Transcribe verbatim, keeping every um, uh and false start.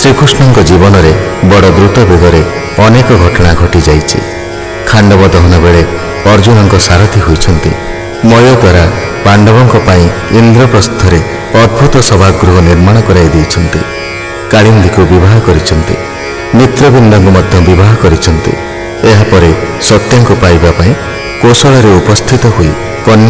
ଶ୍ରୀକୃଷ୍ଣଙ୍କ ଜୀବନରେ ବଡ଼ ଦ୍ରୁତ ବେଗରେ ଅନେକ ଘଟଣା ଘଟି ଯାଇଛି। ଖାଣ୍ଡବ ଦହନ ବେଳେ ଅର୍ଜୁନଙ୍କ ସାରଥୀ ହୋଇଛନ୍ତି। ମୟ ଦ୍ୱାରା ପାଣ୍ଡବଙ୍କ ପାଇଁ ଇନ୍ଦ୍ରପ୍ରସ୍ଥରେ ଅଦ୍ଭୁତ ସଭାଗୃହ ନିର୍ମାଣ କରାଇ ଦେଇଛନ୍ତି। କାଳିନ୍ଦୀକୁ ବିବାହ କରିଛନ୍ତି, ମିତ୍ରବିନ୍ଦଙ୍କୁ ମଧ୍ୟ ବିବାହ କରିଛନ୍ତି। ଏହାପରେ ସତ୍ୟଙ୍କୁ ପାଇବା ପାଇଁ କୌଶଳରେ ଉପସ୍ଥିତ ହୋଇ କନ୍ୟା